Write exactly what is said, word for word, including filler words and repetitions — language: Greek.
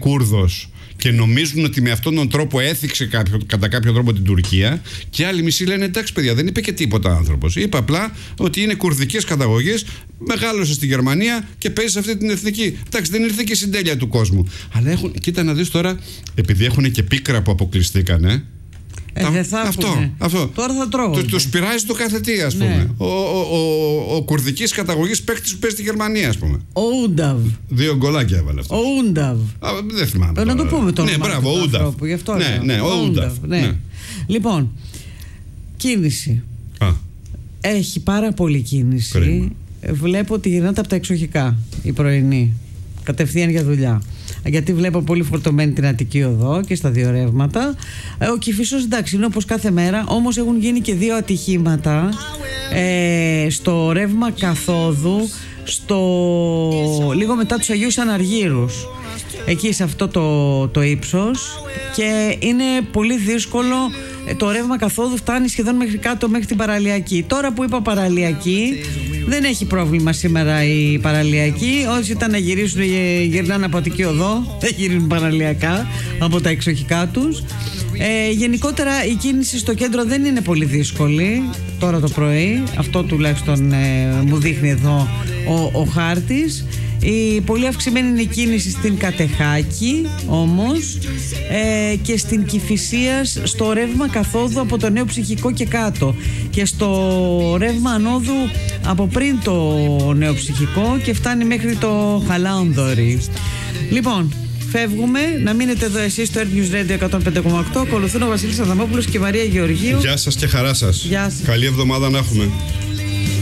Κούρδος και νομίζουν ότι με αυτόν τον τρόπο έθιξε κάποιο, κατά κάποιο τρόπο την Τουρκία, και άλλοι μισοί λένε εντάξει παιδιά, δεν είπε και τίποτα άνθρωπος. Είπε απλά ότι είναι κουρδικές καταγωγές, μεγάλωσε στη Γερμανία και παίζει σε αυτή την εθνική. Εντάξει, δεν ήρθε και συντέλεια του κόσμου. Αλλά έχουν, κοίτα να δεις τώρα, επειδή έχουν και πίκρα που αποκλειστήκανε. Ε, δεν θα αυτό, αυτό. Τώρα θα τρώω. Του τους πειράζει το κάθε τι, ας πούμε. Ναι. Ο, ο, ο, ο κουρδικής καταγωγής παίκτης που παίζει στη Γερμανία, ας πούμε. Ο Ούνταβ. Δύο γκολάκια έβαλε αυτό. Ο Ούνταβ. Δεν θυμάμαι. Ε, να το πούμε τώρα. Ναι, μπράβο, ο Ούνταβ. Ναι, ναι, ο Ούνταβ. Ναι. Ναι. Λοιπόν, κίνηση. Α. Έχει πάρα πολύ κίνηση. Κρίμα. Βλέπω ότι γυρνάτε από τα εξοχικά η πρωινή. Κατευθείαν για δουλειά. Γιατί βλέπω πολύ φορτωμένη την Αττική Οδό και στα δύο ρεύματα. Ο Κηφισός εντάξει είναι όπως κάθε μέρα, όμως έχουν γίνει και δύο ατυχήματα ε, στο ρεύμα καθόδου, στο, λίγο μετά τους Αγίους Αναργύρους, εκεί σε αυτό το, το ύψος, και είναι πολύ δύσκολο. Το ρεύμα καθόδου φτάνει σχεδόν μέχρι κάτω, μέχρι την παραλιακή. Τώρα που είπα παραλιακή, δεν έχει πρόβλημα σήμερα η παραλιακή. Όσοι ήταν να γυρίσουν, γυρνάνε από Αττική Οδό, δεν γυρνούν παραλιακά από τα εξοχικά τους. Ε, γενικότερα η κίνηση στο κέντρο δεν είναι πολύ δύσκολη τώρα το πρωί. Αυτό τουλάχιστον ε, μου δείχνει εδώ ο, ο χάρτης. Η πολύ αυξημένη είναι η κίνηση στην Κατεχάκη όμως, ε, και στην Κηφισίας στο ρεύμα καθόδου από το Νέο Ψυχικό και κάτω, και στο ρεύμα ανόδου από πριν το Νέο Ψυχικό και φτάνει μέχρι το Χαλάνδορι. Λοιπόν, φεύγουμε. Να μείνετε εδώ εσείς στο Earth News Radio εκατόν πέντε κόμμα οκτώ. Ακολουθούν ο Βασίλης Αδαμόπουλος και η Μαρία Γεωργίου. Γεια σας και χαρά σας. Γεια σας. Καλή εβδομάδα να έχουμε.